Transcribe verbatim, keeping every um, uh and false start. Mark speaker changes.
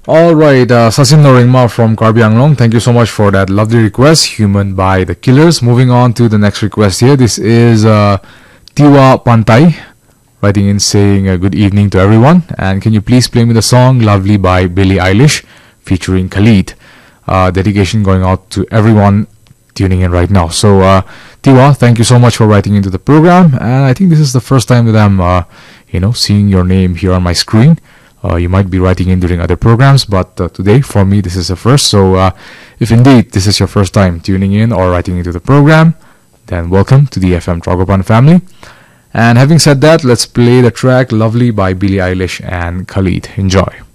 Speaker 1: All right, uh, Sasim Noringma from Karbi Anglong. Thank you so much for that lovely request, Human by The Killers. Moving on to the next request here. This is uh, Tiwa Pantai writing in saying uh, good evening to everyone. And can you please play me the song Lovely by Billie Eilish featuring Khalid. Uh, dedication going out to everyone tuning in right now. So uh, Tiwa, thank you so much for writing into the program. And I think this is the first time that I'm uh, you know, seeing your name here on my screen. Uh, you might be writing in during other programs, but uh, today, for me, this is the first. So uh, if indeed this is your first time tuning in or writing into the program, then welcome to the F M Tragopan family. And having said that, let's play the track Lovely by Billie Eilish and Khalid. Enjoy.